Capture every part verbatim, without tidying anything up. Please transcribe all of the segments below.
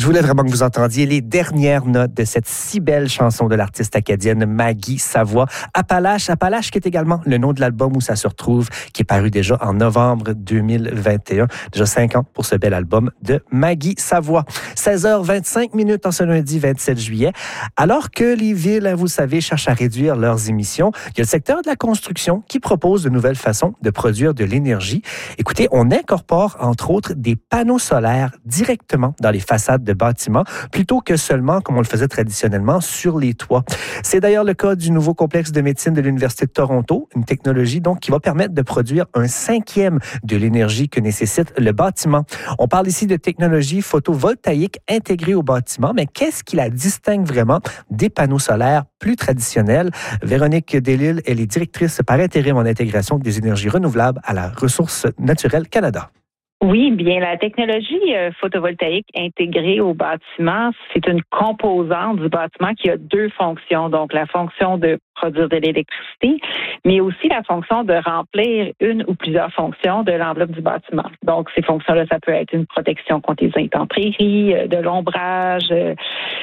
Je voulais vraiment que vous entendiez les dernières notes de cette si belle chanson de l'artiste acadienne Maggie Savoie. Appalache, Appalache qui est également le nom de l'album où ça se retrouve, qui est paru déjà en novembre deux mille vingt et un. Déjà cinq ans pour ce bel album de Maggie Savoie. seize heures vingt-cinq minutes en ce lundi vingt-sept juillet. Alors que les villes, vous savez, cherchent à réduire leurs émissions, il y a le secteur de la construction qui propose de nouvelles façons de produire de l'énergie. Écoutez, on incorpore entre autres des panneaux solaires directement dans les façades de bâtiments plutôt que seulement, comme on le faisait traditionnellement, sur les toits. C'est d'ailleurs le cas du nouveau complexe de médecine de l'Université de Toronto, une technologie donc qui va permettre de produire un cinquième de l'énergie que nécessite le bâtiment. On parle ici de technologie photovoltaïque intégrée au bâtiment, mais qu'est-ce qui la distingue vraiment des panneaux solaires plus traditionnels? Véronique Delisle, elle est directrice par intérim en intégration des énergies renouvelables à la Ressources naturelles Canada. Oui, bien, la technologie euh, photovoltaïque intégrée au bâtiment, c'est une composante du bâtiment qui a deux fonctions. Donc, la fonction de produire de l'électricité, mais aussi la fonction de remplir une ou plusieurs fonctions de l'enveloppe du bâtiment. Donc, ces fonctions-là, ça peut être une protection contre les intempéries, euh, de l'ombrage, euh,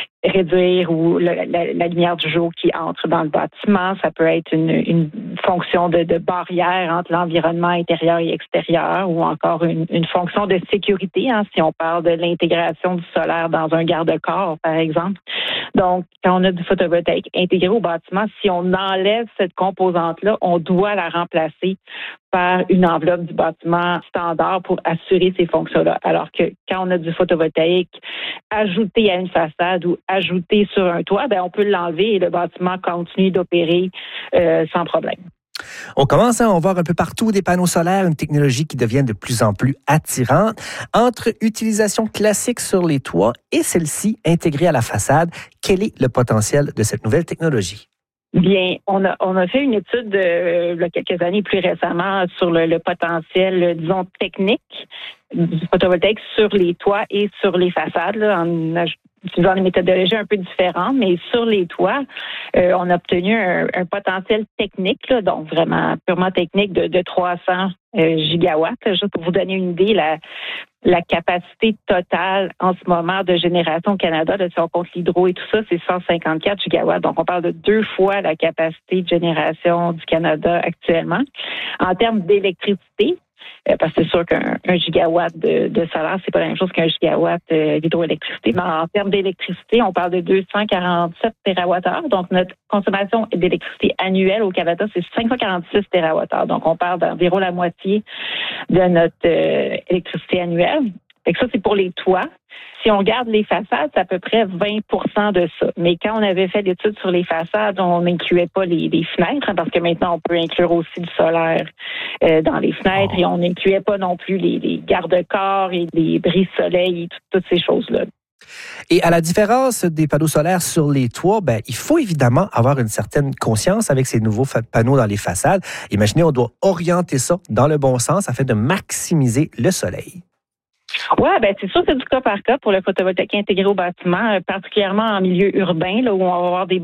réduire ou la, la, la lumière du jour qui entre dans le bâtiment. Ça peut être une, une fonction de, de barrière entre l'environnement intérieur et extérieur ou encore une, une fonction de sécurité, hein, si on parle de l'intégration du solaire dans un garde-corps, par exemple. Donc, quand on a du photovoltaïque intégré au bâtiment, si on enlève cette composante-là, on doit la remplacer par une enveloppe du bâtiment standard pour assurer ces fonctions-là. Alors que quand on a du photovoltaïque ajouté à une façade ou ajouté sur un toit, ben on peut l'enlever et le bâtiment continue d'opérer euh, sans problème. On commence à en voir un peu partout des panneaux solaires, une technologie qui devient de plus en plus attirante. Entre utilisation classique sur les toits et celle-ci intégrée à la façade, quel est le potentiel de cette nouvelle technologie? Bien, on a on a fait une étude euh, il y a quelques années plus récemment sur le, le potentiel, disons, technique du photovoltaïque sur les toits et sur les façades, là, en utilisant des méthodologies un peu différentes, mais sur les toits, euh, on a obtenu un, un potentiel technique, là, donc vraiment purement technique de, de trois cents euh, gigawatts. Juste pour vous donner une idée, la La capacité totale en ce moment de génération au Canada, là, si on compte l'hydro et tout ça, c'est cent cinquante-quatre gigawatts. Donc, on parle de deux fois la capacité de génération du Canada actuellement. En termes d'électricité, euh, parce que c'est sûr qu'un un gigawatt de, de solaire, c'est pas la même chose qu'un gigawatt euh, d'hydroélectricité. Mais en termes d'électricité, on parle de deux cent quarante-sept térawattheures. Donc, notre consommation d'électricité annuelle au Canada, c'est cinq cent quarante-six térawattheures. Donc, on parle d'environ la moitié de notre euh, électricité annuelle. Fait que ça, c'est pour les toits. Si on regarde les façades, c'est à peu près vingt pour cent de ça. Mais quand on avait fait l'étude sur les façades, on n'incluait pas les, les fenêtres, hein, parce que maintenant, on peut inclure aussi du solaire euh, dans les fenêtres. Oh. Et on n'incluait pas non plus les, les garde-corps et les brise-soleil et tout, toutes ces choses-là. Et à la différence des panneaux solaires sur les toits, ben, il faut évidemment avoir une certaine conscience avec ces nouveaux fa- panneaux dans les façades. Imaginez, on doit orienter ça dans le bon sens afin de maximiser le soleil. Oui, ben c'est sûr, c'est du cas par cas pour le photovoltaïque intégré au bâtiment, particulièrement en milieu urbain, là où on va avoir des